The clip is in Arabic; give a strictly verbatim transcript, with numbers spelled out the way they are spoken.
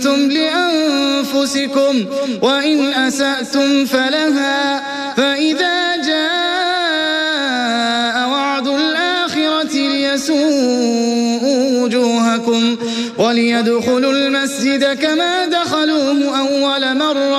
أحسنتم لأنفسكم وإن أسأتم فلها فإذا جاء وعد الآخرة ليسوءوا وجوهكم وليدخلوا المسجد كما دخلوه أول مرة